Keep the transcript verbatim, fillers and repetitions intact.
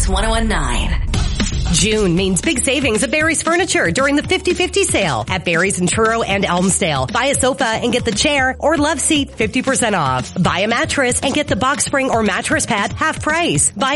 ten nineteen. June means big savings at Barry's Furniture during the fifty fifty sale at Barry's in Truro and Elmsdale. Buy a sofa and get the chair or love seat fifty percent off. Buy a mattress and get the box spring or mattress pad half price. Buy